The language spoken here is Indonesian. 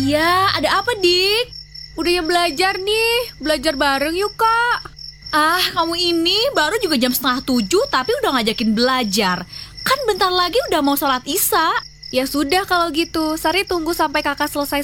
Iya, ada apa, Dik? Udah belajar nih, belajar bareng yuk, Kak. Ah, kamu ini baru juga jam 6:30 tapi udah ngajakin belajar. Kan bentar lagi udah mau sholat isya. Ya sudah kalau gitu, Sari tunggu sampai kakak selesai